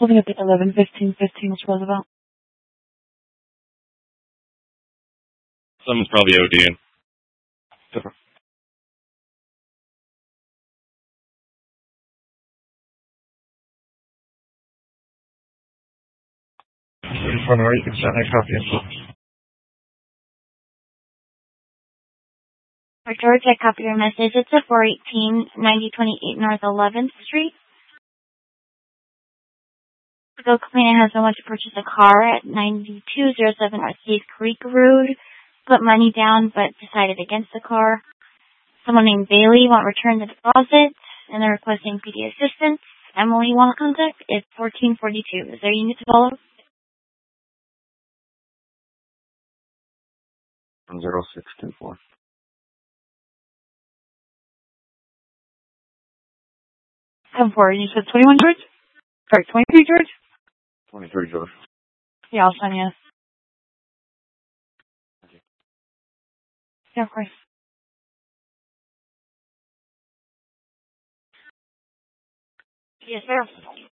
Holding up at 11:15:15 was Roosevelt. Someone's probably ODing. You can send a copy. George, I copy your message. It's at 418 9028 North 11th Street. The complainant has been wanting to purchase a car at 9207 North Cave Creek Road. Put money down, but decided against the car. Someone named Bailey won't return the deposit, and they're requesting PD assistance. Emily want contact. It's 1442. Is there a unit to follow? 0624. Come forward. You said 21 George? Sorry, 23 George? 23 George. Yeah, I'll sign yes. Yeah, of course. Yes, sir.